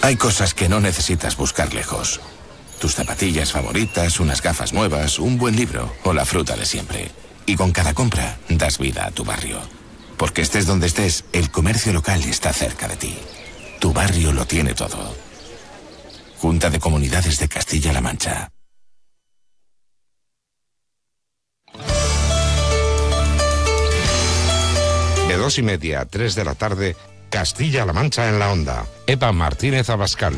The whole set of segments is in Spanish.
Hay cosas que no necesitas buscar lejos. Tus zapatillas favoritas, unas gafas nuevas, un buen libro o la fruta de siempre. Y con cada compra das vida a tu barrio. Porque estés donde estés, el comercio local está cerca de ti. Tu barrio lo tiene todo. Junta de Comunidades de Castilla-La Mancha. De 2:30 a 3 de la tarde, Castilla-La Mancha en la Onda. Epa Martínez Abascal.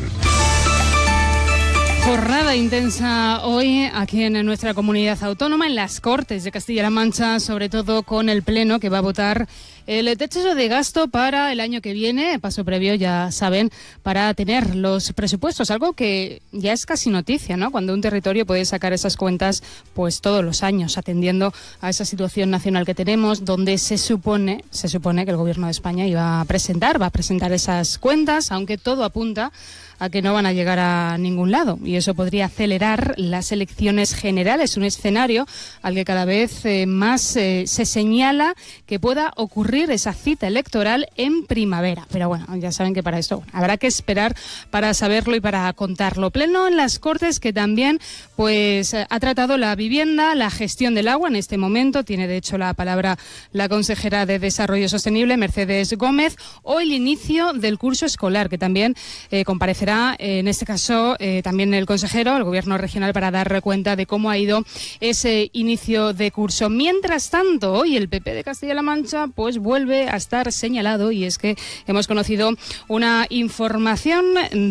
Jornada intensa hoy aquí en nuestra comunidad autónoma, en las Cortes de Castilla-La Mancha, sobre todo con el Pleno que va a votar el techo de gasto para el año que viene, paso previo, ya saben, para tener los presupuestos, algo que ya es casi noticia, ¿no? Cuando un territorio puede sacar esas cuentas pues todos los años, atendiendo a esa situación nacional que tenemos, donde se supone que el Gobierno de España va a presentar esas cuentas, aunque todo apunta a que no van a llegar a ningún lado, y eso podría acelerar las elecciones generales, un escenario al que cada vez más se señala que pueda ocurrir esa cita electoral en primavera. Pero bueno, ya saben que para esto habrá que esperar para saberlo y para contarlo. Pleno en las Cortes que también pues ha tratado la vivienda, la gestión del agua en este momento. Tiene de hecho la palabra la consejera de Desarrollo Sostenible, Mercedes Gómez, o el inicio del curso escolar, que también comparecerá en este caso también el consejero, el Gobierno regional, para dar cuenta de cómo ha ido ese inicio de curso. Mientras tanto, hoy el PP de Castilla-La Mancha pues vuelve a estar señalado, y es que hemos conocido una información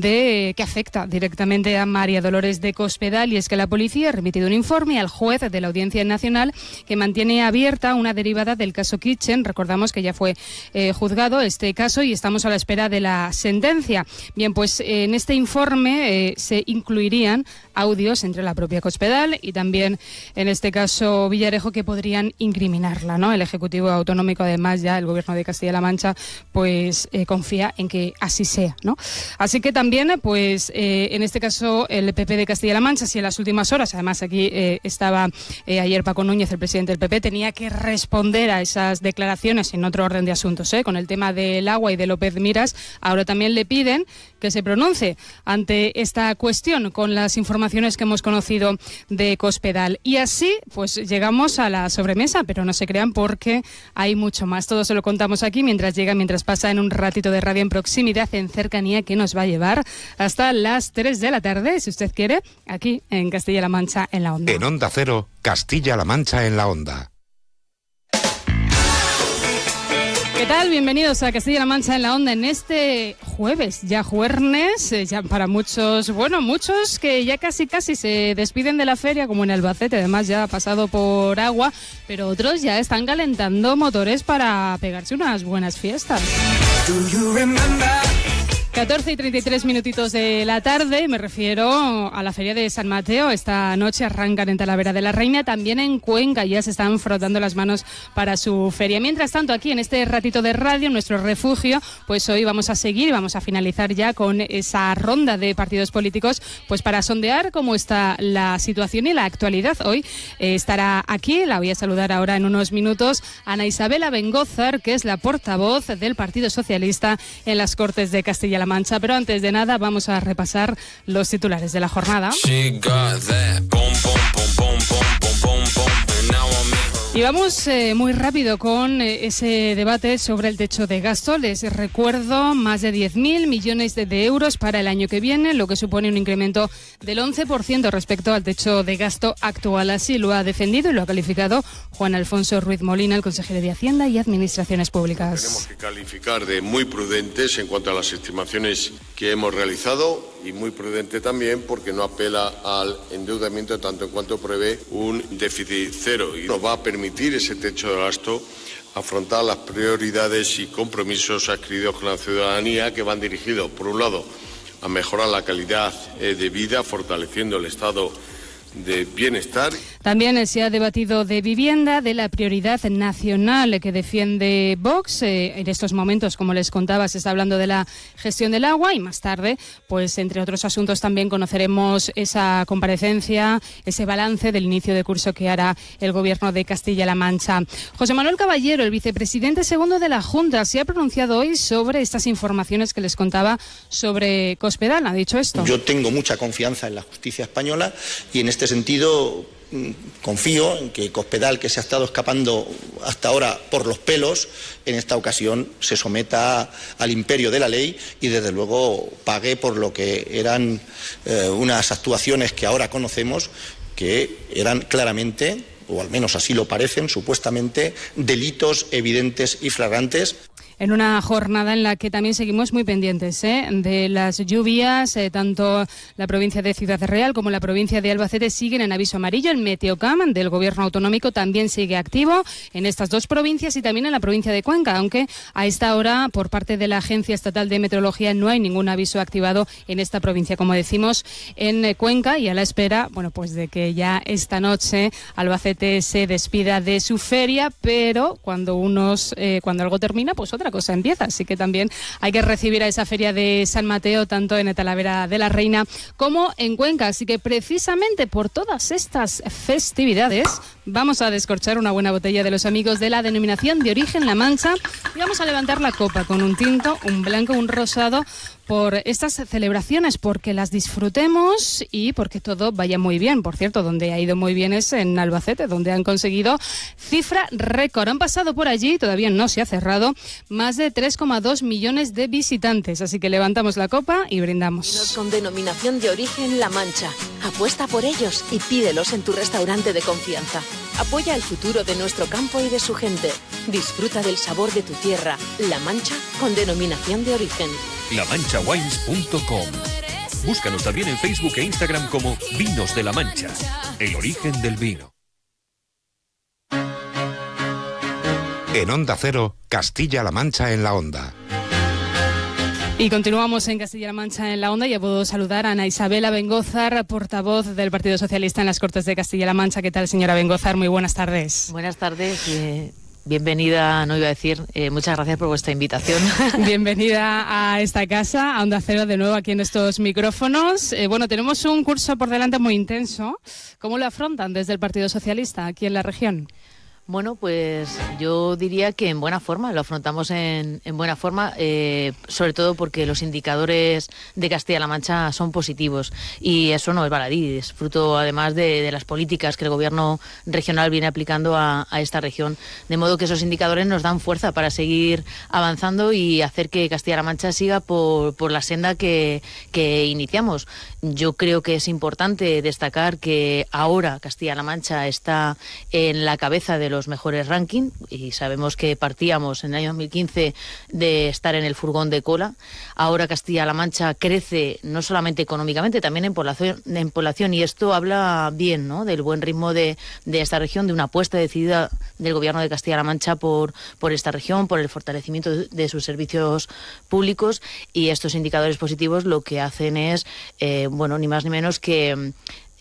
que afecta directamente a María Dolores de Cospedal, y es que la policía ha remitido un informe al juez de la Audiencia Nacional que mantiene abierta una derivada del caso Kitchen. Recordamos que ya fue juzgado este caso y estamos a la espera de la sentencia. Bien, pues en este informe se incluirían audios entre la propia Cospedal y también, en este caso, Villarejo, que podrían incriminarla, ¿no? El Ejecutivo Autonómico, además, ya el Gobierno de Castilla-La Mancha, pues confía en que así sea, ¿no? Así que también, pues, en este caso, el PP de Castilla-La Mancha, si en las últimas horas, además aquí estaba ayer Paco Núñez, el presidente del PP, tenía que responder a esas declaraciones en otro orden de asuntos, con el tema del agua y de López Miras, ahora también le piden que se pronuncie ante esta cuestión con las informaciones que hemos conocido de Cospedal. Y así, pues llegamos a la sobremesa, pero no se crean porque hay mucho más. Todo se lo contamos aquí mientras pasa en un ratito de radio en proximidad, en cercanía, que nos va a llevar hasta las 3 de la tarde, si usted quiere, aquí en Castilla-La Mancha en la Onda. En Onda Cero, Castilla-La Mancha en la Onda. ¿Qué tal? Bienvenidos a Castilla-La Mancha en la Onda en este jueves, ya juernes, ya para muchos, bueno, muchos que ya casi se despiden de la feria, como en Albacete, además ya ha pasado por agua, pero otros ya están calentando motores para pegarse unas buenas fiestas. 14:33 de la tarde, me refiero a la Feria de San Mateo. Esta noche arrancan en Talavera de la Reina, también en Cuenca, ya se están frotando las manos para su feria. Mientras tanto, aquí en este ratito de radio, en nuestro refugio, pues hoy vamos a seguir, vamos a finalizar ya con esa ronda de partidos políticos, pues para sondear cómo está la situación y la actualidad. Hoy estará aquí, la voy a saludar ahora en unos minutos, Ana Isabela Bengózar, que es la portavoz del Partido Socialista en las Cortes de Castilla-La Mancha. Pero antes de nada vamos a repasar los titulares de la jornada. Y vamos muy rápido con ese debate sobre el techo de gasto. Les recuerdo, más de 10.000 millones de euros para el año que viene, lo que supone un incremento del 11% respecto al techo de gasto actual. Así lo ha defendido y lo ha calificado Juan Alfonso Ruiz Molina, el consejero de Hacienda y Administraciones Públicas. Tenemos que calificar de muy prudentes en cuanto a las estimaciones que hemos realizado, y muy prudente también porque no apela al endeudamiento tanto en cuanto prevé un déficit cero, y nos va a permitir ese techo de gasto afrontar las prioridades y compromisos adquiridos con la ciudadanía, que van dirigidos, por un lado, a mejorar la calidad de vida, fortaleciendo el estado de bienestar. También se ha debatido de vivienda, de la prioridad nacional que defiende Vox. En estos momentos, como les contaba, se está hablando de la gestión del agua y más tarde, pues entre otros asuntos, también conoceremos esa comparecencia, ese balance del inicio de curso que hará el Gobierno de Castilla-La Mancha. José Manuel Caballero, el vicepresidente segundo de la Junta, se ha pronunciado hoy sobre estas informaciones que les contaba sobre Cospedal. Ha dicho esto. Yo tengo mucha confianza en la justicia española y en este sentido confío en que Cospedal, que se ha estado escapando hasta ahora por los pelos, en esta ocasión se someta al imperio de la ley y desde luego pague por lo que eran unas actuaciones que ahora conocemos, que eran claramente, o al menos así lo parecen, supuestamente delitos evidentes y flagrantes. En una jornada en la que también seguimos muy pendientes de las lluvias, tanto la provincia de Ciudad Real como la provincia de Albacete siguen en aviso amarillo. El Meteocam del Gobierno autonómico también sigue activo en estas dos provincias y también en la provincia de Cuenca, aunque a esta hora por parte de la Agencia Estatal de Meteorología no hay ningún aviso activado en esta provincia, como decimos, en Cuenca, y a la espera, bueno, pues de que ya esta noche Albacete se despida de su feria, pero cuando algo termina, pues otra cosa empieza, así que también hay que recibir a esa feria de San Mateo tanto en Talavera de la Reina como en Cuenca, así que precisamente por todas estas festividades vamos a descorchar una buena botella de los amigos de la denominación de origen La Mancha y vamos a levantar la copa con un tinto, un blanco, un rosado por estas celebraciones, porque las disfrutemos y porque todo vaya muy bien. Por cierto, donde ha ido muy bien es en Albacete, donde han conseguido cifra récord. Han pasado por allí, todavía no se ha cerrado, más de 3,2 millones de visitantes. Así que levantamos la copa y brindamos. Con denominación de origen La Mancha. Apuesta por ellos y pídelos en tu restaurante de confianza. Apoya el futuro de nuestro campo y de su gente. Disfruta del sabor de tu tierra. La Mancha con denominación de origen. lamanchawines.com. Búscanos también en Facebook e Instagram como Vinos de La Mancha, el origen del vino. En Onda Cero, Castilla-La Mancha en la Onda. Y continuamos en Castilla-La Mancha en la Onda. Ya puedo saludar a Ana Isabel Abengózar, portavoz del Partido Socialista en las Cortes de Castilla-La Mancha. ¿Qué tal, señora Abengózar? Muy buenas tardes. Buenas tardes. Bienvenida, no iba a decir, muchas gracias por vuestra invitación. Bienvenida a esta casa, a Onda Cero de nuevo aquí en estos micrófonos. Bueno, tenemos un curso por delante muy intenso. ¿Cómo lo afrontan desde el Partido Socialista aquí en la región? Bueno, pues yo diría que en buena forma, lo afrontamos en buena forma, sobre todo porque los indicadores de Castilla-La Mancha son positivos y eso no es baladí, es fruto además de las políticas que el Gobierno regional viene aplicando a esta región, de modo que esos indicadores nos dan fuerza para seguir avanzando y hacer que Castilla-La Mancha siga por la senda que iniciamos. Yo creo que es importante destacar que ahora Castilla-La Mancha está en la cabeza de los mejores rankings y sabemos que partíamos en el año 2015 de estar en el furgón de cola. Ahora Castilla-La Mancha crece no solamente económicamente, también en población y esto habla bien, ¿no?, del buen ritmo de esta región, de una apuesta decidida del Gobierno de Castilla-La Mancha por esta región, por el fortalecimiento de sus servicios públicos, y estos indicadores positivos lo que hacen es ni más ni menos que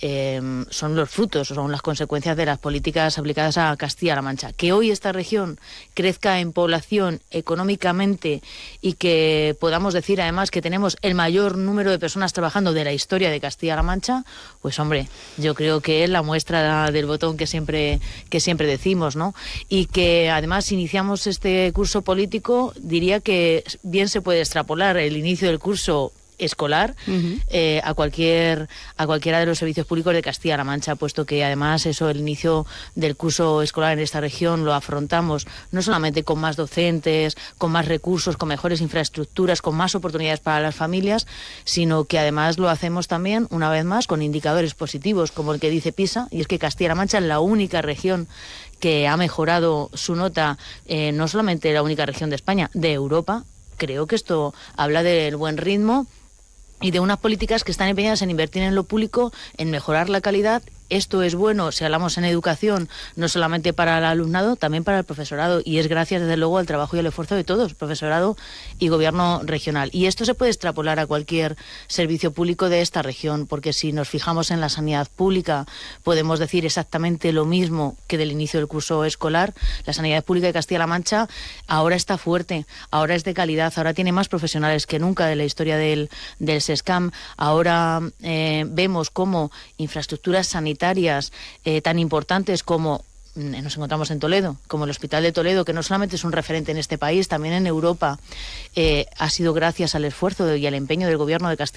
son los frutos, son las consecuencias de las políticas aplicadas a Castilla-La Mancha. Que hoy esta región crezca en población económicamente y que podamos decir además que tenemos el mayor número de personas trabajando de la historia de Castilla-La Mancha, pues hombre, yo creo que es la muestra del botón que siempre decimos, ¿no? Y que además iniciamos este curso político, diría que bien se puede extrapolar el inicio del curso escolar a cualquiera de los servicios públicos de Castilla-La Mancha, puesto que además el inicio del curso escolar en esta región lo afrontamos no solamente con más docentes, con más recursos, con mejores infraestructuras, con más oportunidades para las familias, sino que además lo hacemos también, una vez más, con indicadores positivos, como el que dice PISA, y es que Castilla-La Mancha es la única región que ha mejorado su nota, no solamente la única región de España, de Europa. Creo que esto habla del buen ritmo y de unas políticas que están empeñadas en invertir en lo público, en mejorar la calidad esto es bueno, si hablamos en educación, no solamente para el alumnado, también para el profesorado, y es gracias desde luego al trabajo y al esfuerzo de todos, profesorado y gobierno regional. Y esto se puede extrapolar a cualquier servicio público de esta región, porque si nos fijamos en la sanidad pública, podemos decir exactamente lo mismo que del inicio del curso escolar. La sanidad pública de Castilla-La Mancha ahora está fuerte, ahora es de calidad, ahora tiene más profesionales que nunca de la historia del SESCAM. Ahora vemos cómo infraestructuras sanitarias tan importantes como nos encontramos en Toledo, como el Hospital de Toledo, que no solamente es un referente en este país, también en Europa, ha sido gracias al esfuerzo y al empeño del Gobierno de Castilla